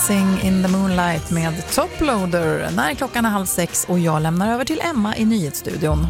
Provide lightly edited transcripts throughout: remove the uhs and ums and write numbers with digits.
Sing in the Moonlight med Toploader när klockan är 5:30 och jag lämnar över till Emma i nyhetsstudion.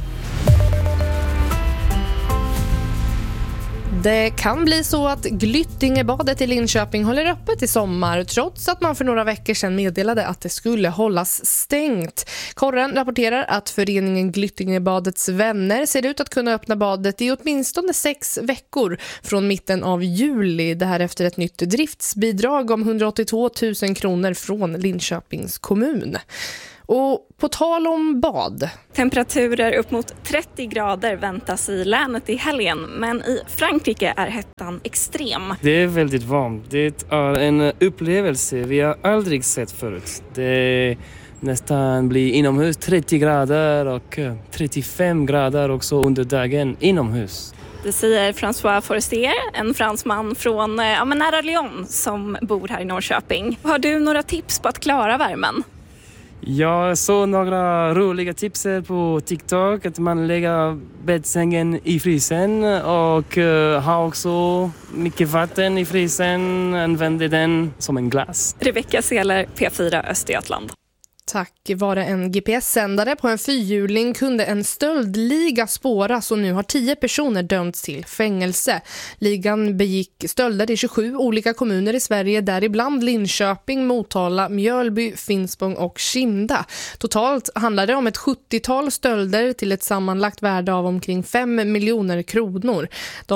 Det kan bli så att Glyttingebadet i Linköping håller öppet i sommar trots att man för några veckor sedan meddelade att det skulle hållas stängt. Korren rapporterar att föreningen Glyttingebadets vänner ser ut att kunna öppna badet i åtminstone 6 veckor från mitten av juli. Det här efter ett nytt driftsbidrag om 182 000 kronor från Linköpings kommun. Och på tal om bad. Temperaturer upp mot 30 grader väntas i länet i helgen, men i Frankrike är hettan extrem. Det är väldigt varmt. Det är en upplevelse vi har aldrig sett förut. Det nästan blir inomhus 30 grader och 35 grader också under dagen inomhus. Det säger François Forestier, en fransman från nära Lyon som bor här i Norrköping. Har du några tips på att klara värmen? Jag såg några roliga tips på TikTok att man lägger bäddsängen i frysen och har också mycket vatten i frysen, använder den som en glass. Rebecka Seler, P4 Östergötland. Tack vare en GPS-sändare på en fyrhjuling kunde en stöldliga spåras och nu har 10 personer dömts till fängelse. Ligan begick stölder i 27 olika kommuner i Sverige, däribland Linköping, Motala, Mjölby, Finspång och Kinda. Totalt handlar det om ett 70-tal stölder till ett sammanlagt värde av omkring 5 miljoner kronor.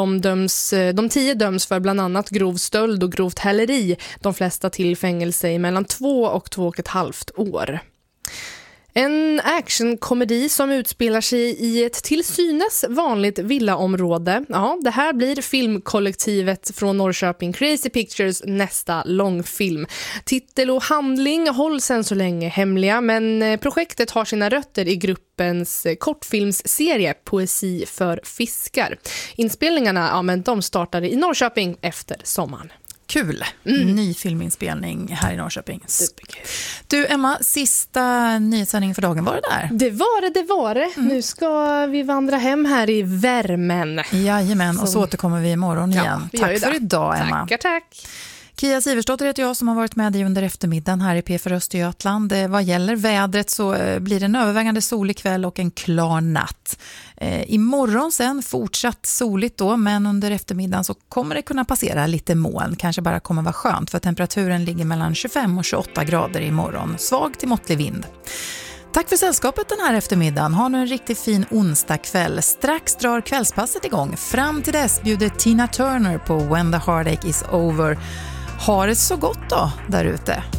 De 10 döms för bland annat grov stöld och grovt häleri, de flesta till fängelse i mellan 2 och 2,5 år. En actionkomedi som utspelar sig i ett till synes vanligt villaområde. Ja, det här blir filmkollektivet från Norrköping Crazy Pictures nästa långfilm. Titel och handling hålls än så länge hemliga, men projektet har sina rötter i gruppens kortfilmsserie Poesi för fiskar. Inspelningarna, men de startade i Norrköping efter sommaren. Kul. Ny filminspelning här i Norrköping. Du Emma, sista nyhetssändningen för dagen, var det där? Det var det. Nu ska vi vandra hem här i värmen. Jajamän, och så återkommer vi imorgon igen. Tack för idag Emma. Tack. Kia Siversdotter heter jag som har varit med dig under eftermiddagen här i P4 Östergötland. Vad gäller vädret så blir det en övervägande solig kväll och en klar natt. Imorgon sen fortsatt soligt då, men under eftermiddagen så kommer det kunna passera lite moln. Kanske bara kommer vara skönt för temperaturen ligger mellan 25 och 28 grader imorgon. Svag till måttlig vind. Tack för sällskapet den här eftermiddagen. Ha nu en riktigt fin onsdagkväll. Strax drar kvällspasset igång. Fram till dess bjuder Tina Turner på When the Heartache is Over. Ha det så gott då där ute.